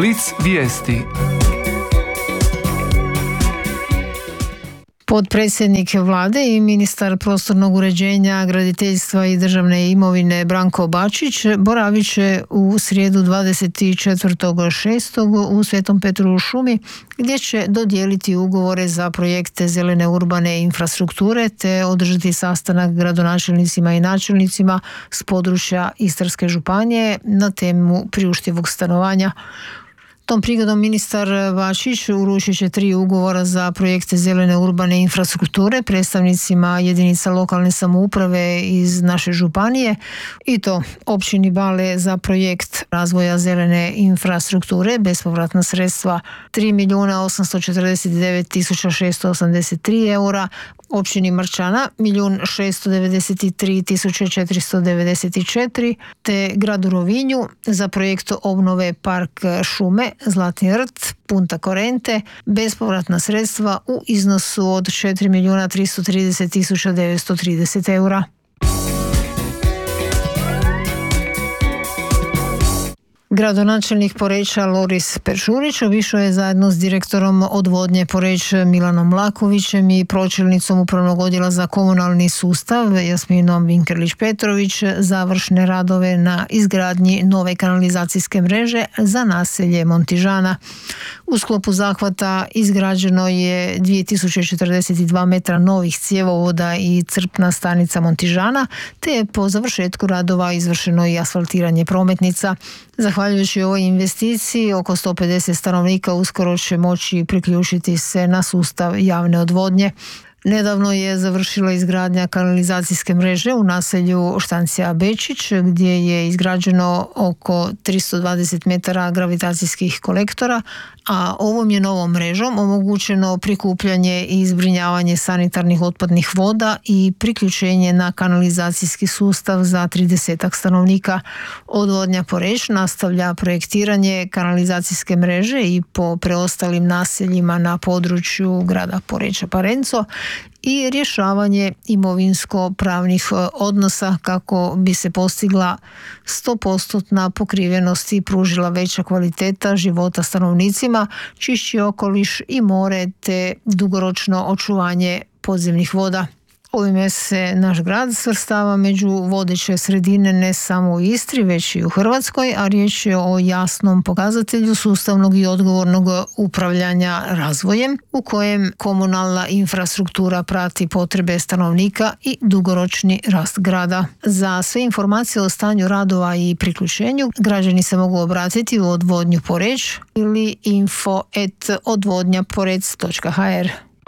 Blic vijesti. Potpredsjednik vlade i ministar prostornog uređenja, graditeljstva i državne imovine Branko Bačić boravit će u srijedu 24.6. u Svetom Petru u šumi, gdje će dodijeliti ugovore za projekte zelene urbane infrastrukture te održati sastanak gradonačelnicima i načelnicima s područja Istarske županije na temu priuštivog stanovanja. Tom prigodom ministar Bačić uručit će 3 ugovora za projekte zelene urbane infrastrukture predstavnicima jedinica lokalne samouprave iz naše županije, i to općini Bale za projekt razvoja zelene infrastrukture, bespovratna sredstva 3.849.683 eura, općini Marčana 1.693.494 te gradu Rovinju za projekt obnove Park šume Zlatni rt Punta Corrente bespovratna sredstva u iznosu od 4.330.930 eura. Gradonačelnik Poreča Loris Peršurić obišao je zajedno s direktorom odvodnje Poreć Milanom Lakovićem i pročelnicom upravnog odjela za komunalni sustav Jasminom Vinkerlić-Petrović završne radove na izgradnji nove kanalizacijske mreže za naselje Montižana. U sklopu zahvata izgrađeno je 2042 metra novih cjevovoda i crpna stanica Montižana, te je po završetku radova izvršeno i asfaltiranje prometnica. Zahvaljujući ovoj investiciji, oko 150 stanovnika uskoro će moći priključiti se na sustav javne odvodnje. Nedavno je završila izgradnja kanalizacijske mreže u naselju Štancija Bečić, gdje je izgrađeno oko 320 metara gravitacijskih kolektora, a ovom je novom mrežom omogućeno prikupljanje i zbrinjavanje sanitarnih otpadnih voda i priključenje na kanalizacijski sustav za 30 stanovnika. Odvodnja Poreć nastavlja projektiranje kanalizacijske mreže i po preostalim naseljima na području grada Poreča Parenco i rješavanje imovinsko-pravnih odnosa kako bi se postigla 100% pokrivenost i pružila veća kvaliteta života stanovnicima, čišći okoliš i more te dugoročno očuvanje podzemnih voda. Ovime se naš grad svrstava među vodeće sredine ne samo u Istri, već i u Hrvatskoj, a riječ je o jasnom pokazatelju sustavnog i odgovornog upravljanja razvojem u kojem komunalna infrastruktura prati potrebe stanovnika i dugoročni rast grada. Za sve informacije o stanju radova i priključenju građani se mogu obratiti u odvodnju Poreć ili info@odvodnjaporec.hr.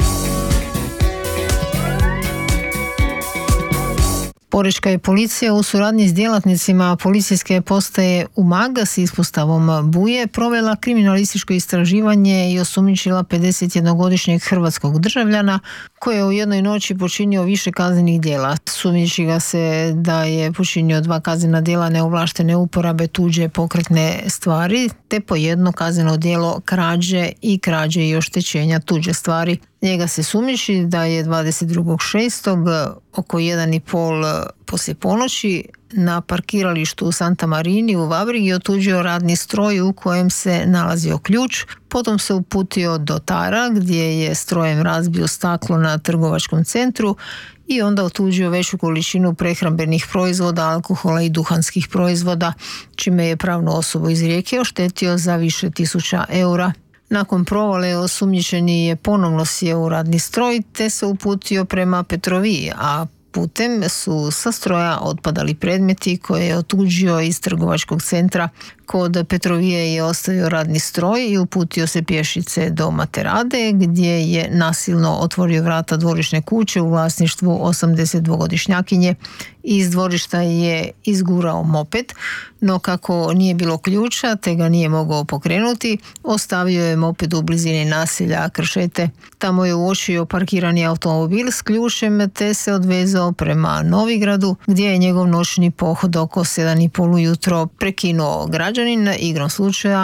Porečka je policija u suradnji s djelatnicima policijske postaje Umag s ispostavom Buje provela kriminalističko istraživanje i osumnjičila 51-godišnjeg hrvatskog državljana koji je u jednoj noći počinio više kaznenih djela. Sumnjiči ga se da je počinio 2 kaznena djela neovlaštene uporabe tuđe pokretne stvari te po jedno kazneno djelo krađe i oštećenja tuđe stvari. Njega se sumnjiči da je 22.6. oko 1:30 poslije ponoći na parkiralištu u Santa Marini u Vabrigi otuđio radni stroj u kojem se nalazio ključ, potom se uputio do Tara gdje je strojem razbio staklo na trgovačkom centru i onda otuđio veću količinu prehrambenih proizvoda, alkohola i duhanskih proizvoda, čime je pravnu osobu iz Rijeke oštetio za više tisuća eura. Nakon provale osumnjičeni je ponovno sjeo u radni stroj te se uputio prema Petroviji, a putem su sa stroja otpadali predmeti koje je otuđio iz trgovačkog centra. Kod Petrovije je ostavio radni stroj i uputio se pješice do Materade gdje je nasilno otvorio vrata dvorišne kuće u vlasništvu 82-godišnjakinje. Iz dvorišta je izgurao moped, no kako nije bilo ključa te ga nije mogao pokrenuti, ostavio je moped u blizini naselja Kršete. Tamo je uočio parkirani automobil s ključem te se odvezao prema Novigradu gdje je njegov noćni pohod oko 7:30 ujutro prekinuo građanin igrom slučaja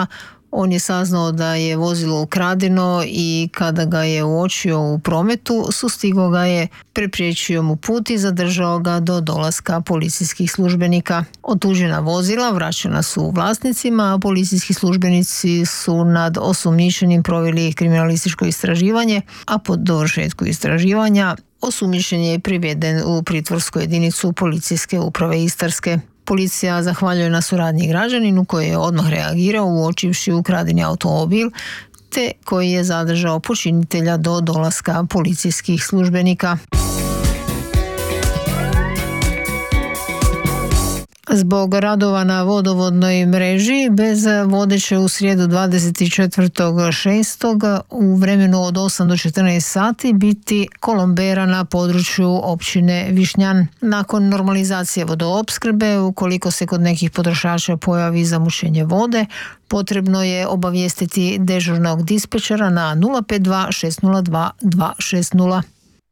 On je saznao da je vozilo ukradeno i kada ga je uočio u prometu, sustigao ga je, prepriječio mu put i zadržao ga do dolaska policijskih službenika. Otuđena vozila vraćena su vlasnicima, a policijski službenici su nad osumnjičenim proveli kriminalističko istraživanje, a po dovršetku istraživanja osumnjičen je priveden u pritvorsku jedinicu policijske uprave Istarske. Policija zahvaljuje na suradnji građaninu koji je odmah reagirao uočivši ukradeni automobil, te koji je zadržao počinitelja do dolaska policijskih službenika. Zbog radova na vodovodnoj mreži bez vode će u srijedu 24.6. u vremenu od 8 do 14 sati biti kolombera na području općine Višnjan. Nakon normalizacije vodoopskrbe, ukoliko se kod nekih potrošača pojavi zamućenje vode, potrebno je obavijestiti dežurnog dispečera na 052 602 260.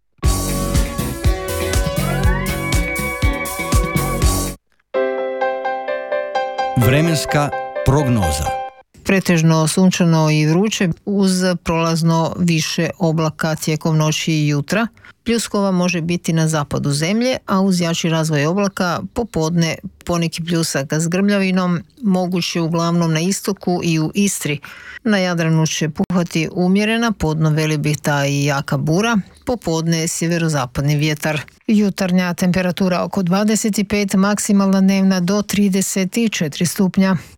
Vremenska prognoza. Pretežno sunčano i vruće uz prolazno više oblaka tijekom noći i jutra. Pljuskova može biti na zapadu zemlje, a uz jači razvoj oblaka popodne poneki pljusak s grmljavinom, moguće uglavnom na istoku i u Istri. Na Jadranu će puhati umjerena, podno velebita i jaka bura, popodne sjeverozapadni vjetar. Jutarnja temperatura oko 25, maksimalna dnevna do 34 stupnja.